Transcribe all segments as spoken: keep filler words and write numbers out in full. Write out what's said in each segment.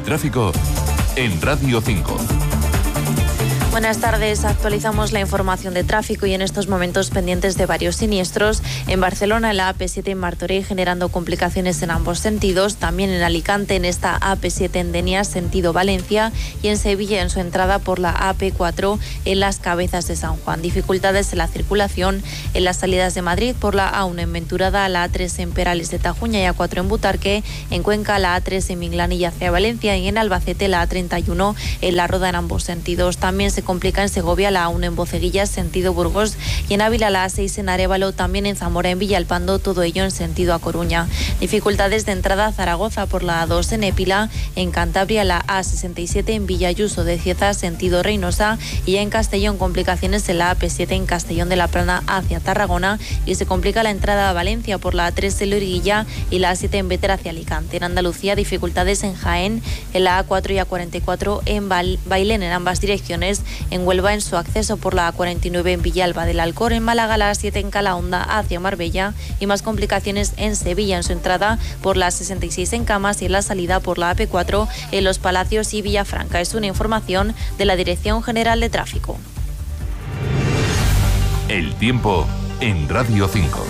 tráfico en Radio cinco. Buenas tardes, actualizamos la información de tráfico y en estos momentos pendientes de varios siniestros. En Barcelona, en la A P siete en Martorell, generando complicaciones en ambos sentidos. También en Alicante, en esta A P siete en Denia, sentido Valencia. Y en Sevilla, en su entrada por la A P cuatro, en las Cabezas de San Juan. Dificultades en la circulación en las salidas de Madrid por la A uno en Venturada, la A tres en Perales de Tajuña y A cuatro en Butarque. En Cuenca, la A tres en Minglán y hacia Valencia. Y en Albacete, la A treinta y uno en La Roda en ambos sentidos. También se Se complica en Segovia la A uno en Boceguillas, sentido Burgos, y en Ávila la A seis en Arévalo, también en Zamora en Villalpando, todo ello en sentido A Coruña. Dificultades de entrada a Zaragoza por la A dos en Épila, en Cantabria la A sesenta y siete en Villayuso de Cieza, sentido Reynosa, y en Castellón complicaciones en la A P siete en Castellón de la Plana hacia Tarragona, y se complica la entrada a Valencia por la A tres en Loriguilla y la A siete en Bétera hacia Alicante. En Andalucía, dificultades en Jaén, en la A cuatro y A cuarenta y cuatro en Bailén en ambas direcciones. En Huelva, en su acceso por la A cuarenta y nueve en Villalba del Alcor, en Málaga la A siete en Calahonda hacia Marbella, y más complicaciones en Sevilla en su entrada por la A sesenta y seis en Camas y en la salida por la A P cuatro en Los Palacios y Villafranca. Es una información de la Dirección General de Tráfico. El tiempo en Radio cinco.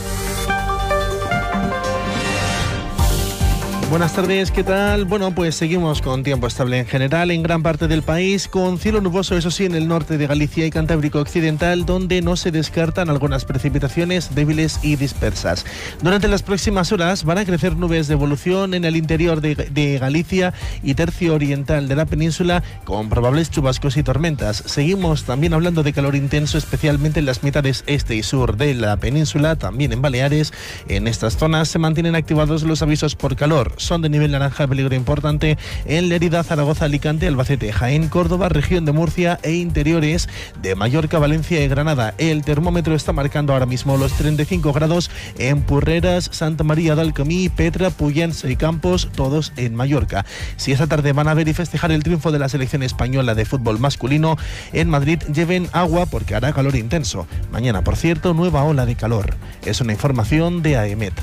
Buenas tardes, ¿qué tal? Bueno, pues seguimos con tiempo estable en general en gran parte del país, con cielo nuboso, eso sí, en el norte de Galicia y Cantábrico Occidental, donde no se descartan algunas precipitaciones débiles y dispersas. Durante las próximas horas van a crecer nubes de evolución en el interior de, de Galicia y tercio oriental de la península, con probables chubascos y tormentas. Seguimos también hablando de calor intenso, especialmente en las mitades este y sur de la península, también en Baleares. En estas zonas se mantienen activados los avisos por calor. Son de nivel naranja, peligro importante en Lérida, Zaragoza, Alicante, Albacete, Jaén, Córdoba, región de Murcia e interiores de Mallorca, Valencia y Granada. El termómetro está marcando ahora mismo los treinta y cinco grados en Porreras, Santa María de Alcamí, Petra, Puyens y Campos, todos en Mallorca. Si esta tarde van a ver y festejar el triunfo de la selección española de fútbol masculino en Madrid, lleven agua porque hará calor intenso. Mañana, por cierto, nueva ola de calor. Es una información de A E M E T.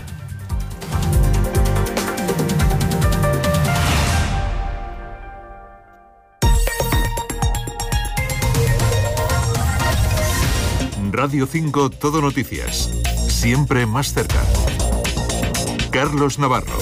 Radio cinco Todo Noticias. Siempre más cerca. Carlos Navarro.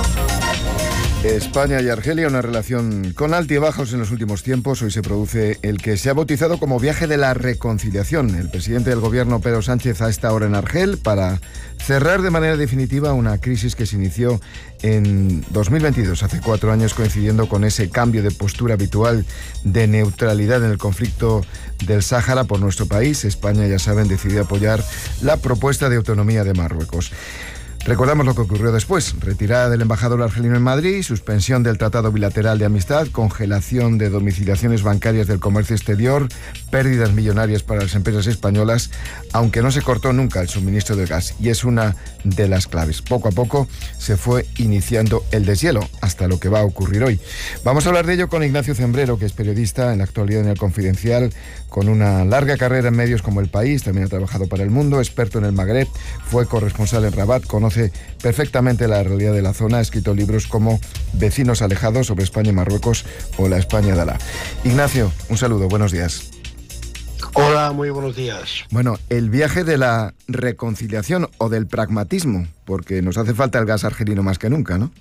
España y Argelia, una relación con altibajos en los últimos tiempos. Hoy se produce el que se ha bautizado como Viaje de la Reconciliación. El presidente del gobierno, Pedro Sánchez, a esta hora en Argel para cerrar de manera definitiva una crisis que se inició en dos mil veintidós, hace cuatro años, coincidiendo con ese cambio de postura habitual de neutralidad en el conflicto del Sáhara por nuestro país. España, ya saben, decidió apoyar la propuesta de autonomía de Marruecos. Recordamos lo que ocurrió después: retirada del embajador argelino en Madrid, suspensión del tratado bilateral de amistad, congelación de domiciliaciones bancarias del comercio exterior, pérdidas millonarias para las empresas españolas, aunque no se cortó nunca el suministro de gas, y es una de las claves. Poco a poco se fue iniciando el deshielo, hasta lo que va a ocurrir hoy. Vamos a hablar de ello con Ignacio Zembrero, que es periodista en la actualidad en El Confidencial, con una larga carrera en medios como El País, también ha trabajado para El Mundo, experto en el Magreb, fue corresponsal en Rabat, conoce perfectamente la realidad de la zona, ha escrito libros como Vecinos alejados sobre España y Marruecos o La España de Alá. Ignacio, un saludo, buenos días. Hola, muy buenos días. Bueno, el viaje de la reconciliación o del pragmatismo, porque nos hace falta el gas argelino más que nunca, ¿no?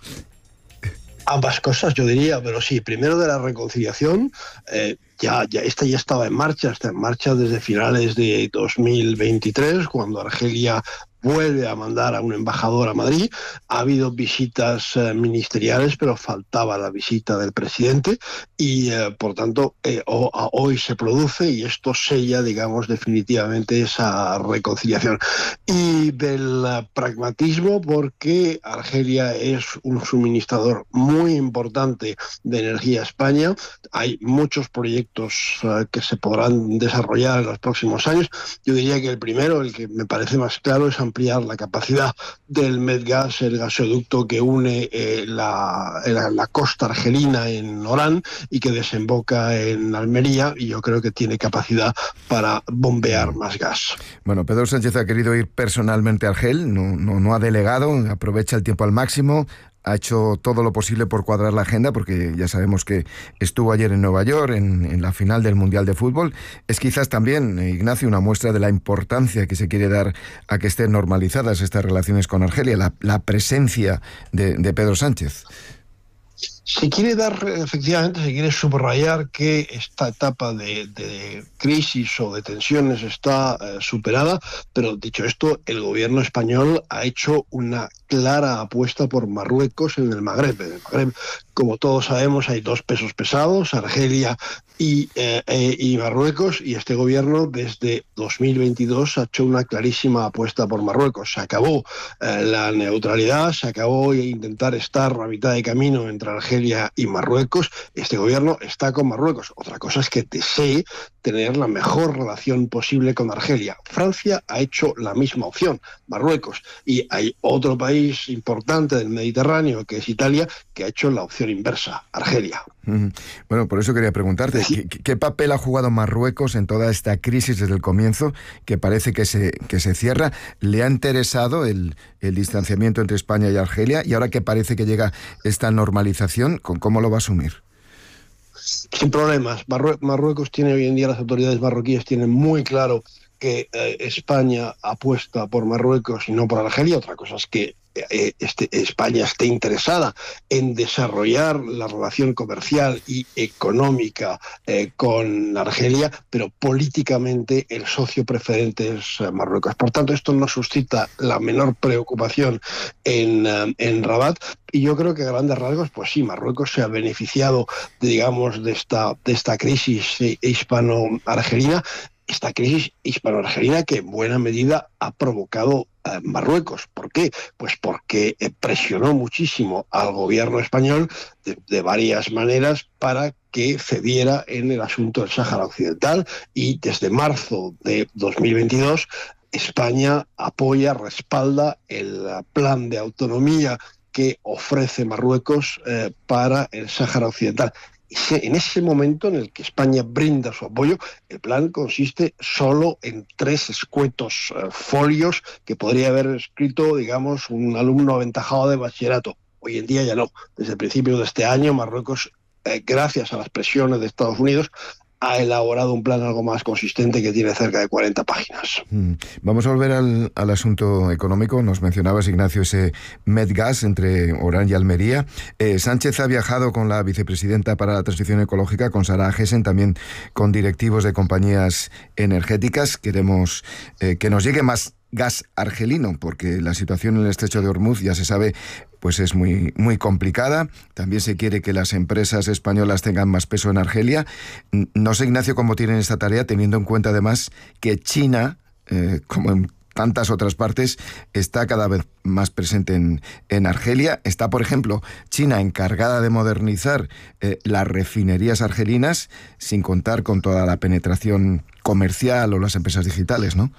Ambas cosas, yo diría, pero sí, primero de la reconciliación, eh, ya, ya, esta ya estaba en marcha, está en marcha desde finales de dos mil veintitrés, cuando Argelia vuelve a mandar a un embajador a Madrid. Ha habido visitas eh, ministeriales, pero faltaba la visita del presidente y, eh, por tanto, eh, o, a, hoy se produce y esto sella, digamos, definitivamente esa reconciliación. Y del uh, pragmatismo, porque Argelia es un suministrador muy importante de energía a España. Hay muchos proyectos uh, que se podrán desarrollar en los próximos años. Yo diría que el primero, el que me parece más claro, es ampliar la capacidad del Medgas, el gasoducto que une eh, la, la, la costa argelina en Orán y que desemboca en Almería, y yo creo que tiene capacidad para bombear más gas. Bueno, Pedro Sánchez ha querido ir personalmente a Argel, no, no, no ha delegado, aprovecha el tiempo al máximo, ha hecho todo lo posible por cuadrar la agenda, porque ya sabemos que estuvo ayer en Nueva York en, en la final del Mundial de Fútbol. Es quizás también, Ignacio, una muestra de la importancia que se quiere dar a que estén normalizadas estas relaciones con Argelia, la, la presencia de, de Pedro Sánchez. Se quiere dar, efectivamente, se quiere subrayar que esta etapa de, de crisis o de tensiones está eh, superada, pero dicho esto, el gobierno español ha hecho una clara apuesta por Marruecos en el Magreb. En el Magreb, como todos sabemos, hay dos pesos pesados, Argelia y, eh, eh, y Marruecos, y este gobierno desde dos mil veintidós ha hecho una clarísima apuesta por Marruecos. Se acabó eh, la neutralidad, se acabó intentar estar a mitad de camino entre Argelia y Marruecos. Este gobierno está con Marruecos. Otra cosa es que desee tener la mejor relación posible con Argelia. Francia ha hecho la misma opción, Marruecos, y hay otro país importante del Mediterráneo, que es Italia, que ha hecho la opción inversa, Argelia. Bueno, por eso quería preguntarte, ¿qué, qué papel ha jugado Marruecos en toda esta crisis desde el comienzo, que parece que se, que se cierra? ¿Le ha interesado el, el distanciamiento entre España y Argelia? Y ahora que parece que llega esta normalización, ¿cómo lo va a asumir? Sin problemas. Marrue- Marruecos tiene hoy en día, las autoridades marroquíes tienen muy claro que eh, España apuesta por Marruecos y no por Argelia. Otra cosa es que eh, este, España esté interesada en desarrollar la relación comercial y económica eh, con Argelia, pero políticamente el socio preferente es eh, Marruecos. Por tanto, esto no suscita la menor preocupación en, eh, en Rabat. Y yo creo que a grandes rasgos, pues sí, Marruecos se ha beneficiado, digamos, de esta, de esta crisis hispano-argelina, esta crisis hispano-argelina que en buena medida ha provocado eh, Marruecos. ¿Por qué? Pues porque eh, presionó muchísimo al gobierno español de, de varias maneras para que cediera en el asunto del Sáhara Occidental, y desde marzo de dos mil veintidós España apoya, respalda el plan de autonomía que ofrece Marruecos eh, para el Sáhara Occidental. Y en ese momento en el que España brinda su apoyo, el plan consiste solo en tres escuetos eh, folios que podría haber escrito, digamos, un alumno aventajado de bachillerato. Hoy en día ya no. Desde el principio de este año, Marruecos, eh, gracias a las presiones de Estados Unidos, ha elaborado un plan algo más consistente que tiene cerca de cuarenta páginas. Mm. Vamos a volver al, al asunto económico. Nos mencionabas, Ignacio, ese Medgas entre Orán y Almería. Eh, Sánchez ha viajado con la vicepresidenta para la transición ecológica, con Sara Gessen, también con directivos de compañías energéticas. Queremos eh, que nos llegue más gas argelino, porque la situación en el estrecho de Hormuz, ya se sabe, pues es muy, muy complicada. También se quiere que las empresas españolas tengan más peso en Argelia. No sé, Ignacio, cómo tienen esta tarea, teniendo en cuenta además que China, eh, como en tantas otras partes, está cada vez más presente en, en Argelia. Está, por ejemplo, China encargada de modernizar eh, las refinerías argelinas, sin contar con toda la penetración comercial o las empresas digitales, ¿no?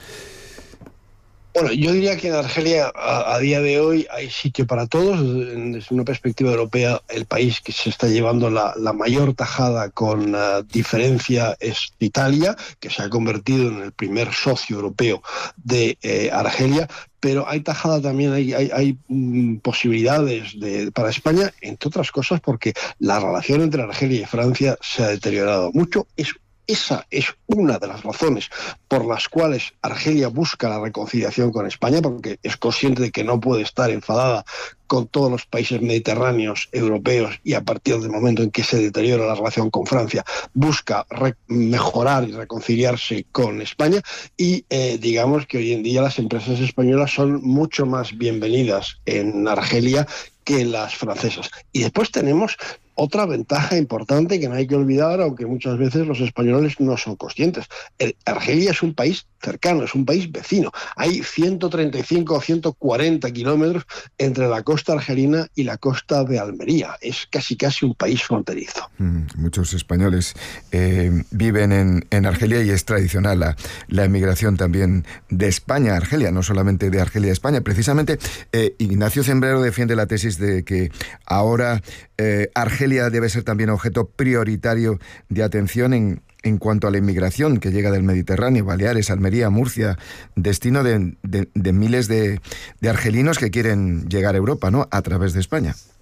Bueno, yo diría que en Argelia a, a día de hoy hay sitio para todos. Desde una perspectiva europea, el país que se está llevando la, la mayor tajada con uh, diferencia es Italia, que se ha convertido en el primer socio europeo de eh, Argelia. Pero hay tajada también, hay, hay, hay mm, posibilidades de, para España, entre otras cosas porque la relación entre Argelia y Francia se ha deteriorado mucho. Es Esa es una de las razones por las cuales Argelia busca la reconciliación con España, porque es consciente de que no puede estar enfadada con todos los países mediterráneos europeos, y a partir del momento en que se deteriora la relación con Francia, busca re- mejorar y reconciliarse con España. Y eh, digamos que hoy en día las empresas españolas son mucho más bienvenidas en Argelia que las francesas. Y después tenemos otra ventaja importante que no hay que olvidar, aunque muchas veces los españoles no son conscientes. El, Argelia es un país cercano, es un país vecino. Hay ciento treinta y cinco o ciento cuarenta kilómetros entre la costa argelina y la costa de Almería. Es casi casi un país fronterizo. Mm, muchos españoles eh, viven en, en Argelia, y es tradicional la, la emigración también de España a Argelia, no solamente de Argelia a España. Precisamente, eh, Ignacio Zembrero defiende la tesis de que ahora eh, Argelia debe ser también objeto prioritario de atención en, en cuanto a la inmigración que llega del Mediterráneo, Baleares, Almería, Murcia, destino de, de, de miles de, de argelinos que quieren llegar a Europa, ¿no?, a través de España.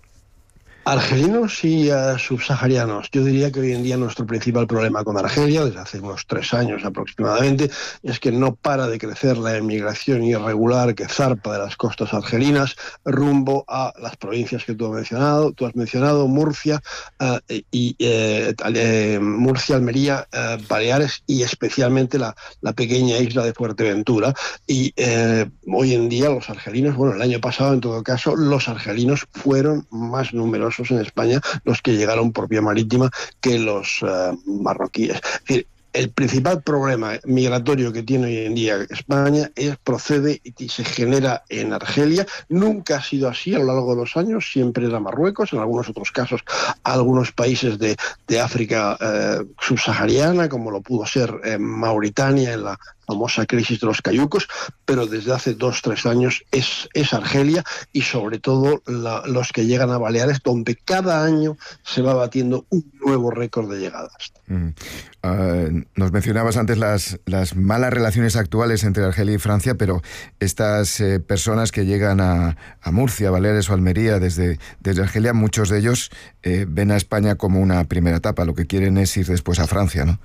Argelinos y uh, subsaharianos. Yo diría que hoy en día nuestro principal problema con Argelia, desde hace unos tres años aproximadamente, es que no para de crecer la emigración irregular que zarpa de las costas argelinas rumbo a las provincias que tú has mencionado, tú has mencionado Murcia, uh, y eh, eh, Murcia, Almería, uh, Baleares y especialmente la, la pequeña isla de Fuerteventura. Y eh, hoy en día los argelinos, bueno, el año pasado en todo caso, los argelinos fueron más numerosos en España los que llegaron por vía marítima que los uh, marroquíes. Es decir, el principal problema migratorio que tiene hoy en día España es, procede y se genera en Argelia. Nunca ha sido así a lo largo de los años, siempre era Marruecos, en algunos otros casos algunos países de, de África eh, subsahariana, como lo pudo ser eh, Mauritania en la famosa crisis de los cayucos, pero desde hace dos, tres años es, es Argelia y sobre todo la, los que llegan a Baleares, donde cada año se va batiendo un nuevo récord de llegadas. Mm. Uh, nos mencionabas antes las, las malas relaciones actuales entre Argelia y Francia, pero estas eh, personas que llegan a, a Murcia, Baleares o Almería desde, desde Argelia, muchos de ellos eh, ven a España como una primera etapa, lo que quieren es ir después a Francia, ¿no?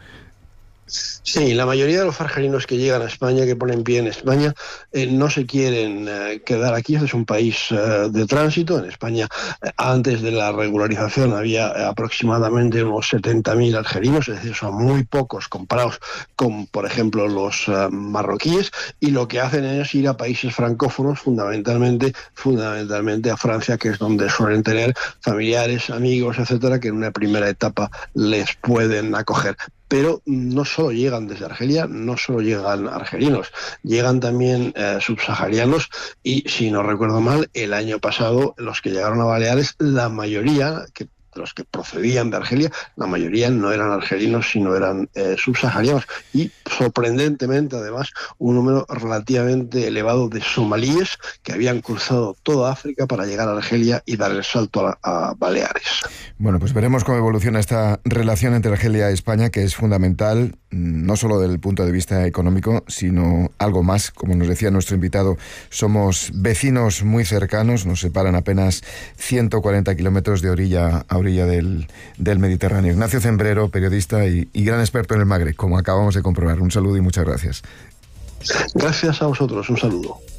Sí, la mayoría de los argelinos que llegan a España, que ponen pie en España, eh, no se quieren eh, quedar aquí. Este es un país eh, de tránsito. En España, eh, antes de la regularización, había eh, aproximadamente unos setenta mil argelinos, es decir, son muy pocos comparados con, por ejemplo, los eh, marroquíes, y lo que hacen es ir a países francófonos, fundamentalmente, fundamentalmente a Francia, que es donde suelen tener familiares, amigos, etcétera, que en una primera etapa les pueden acoger. Pero no solo llegan desde Argelia, no solo llegan argelinos, llegan también eh, subsaharianos y, si no recuerdo mal, el año pasado los que llegaron a Baleares, la mayoría, que los que procedían de Argelia, la mayoría no eran argelinos, sino eran eh, subsaharianos. Y, sorprendentemente, además, un número relativamente elevado de somalíes que habían cruzado toda África para llegar a Argelia y dar el salto a, a Baleares. Bueno, pues veremos cómo evoluciona esta relación entre Argelia y España, que es fundamental, no solo desde el punto de vista económico, sino algo más. Como nos decía nuestro invitado, somos vecinos muy cercanos, nos separan apenas ciento cuarenta kilómetros de orilla a orilla del, del Mediterráneo. Ignacio Cembrero, periodista y, y gran experto en el Magreb, como acabamos de comprobar. Un saludo y muchas gracias. Gracias a vosotros, un saludo.